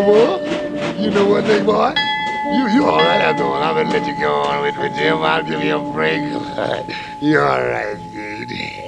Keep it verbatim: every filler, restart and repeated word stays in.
know what? You know what, big boy? You you all right after all. I'm gonna let you go on with, with Jim. I'll give you a break. You all right, dude.